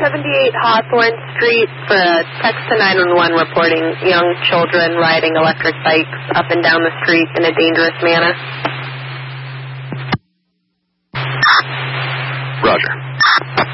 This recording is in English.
78 Hawthorne Street for a text to 911 reporting young children riding electric bikes up and down the street in a dangerous manner. Roger.